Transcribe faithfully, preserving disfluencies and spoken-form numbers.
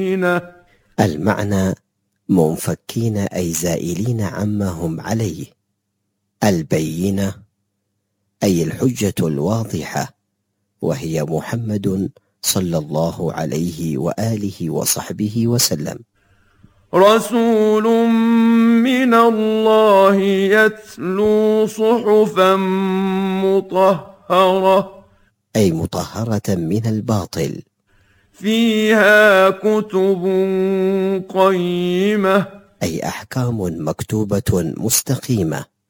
المعنى منفكين أي زائلين عما هم عليه. البينة أي الحجة الواضحة، وهي محمد صلى الله عليه وآله وصحبه وسلم. رسول من الله يتلو صحفا مطهرة أي مطهرة من الباطل، فيها كتب قيمة أي أحكام مكتوبة مستقيمة.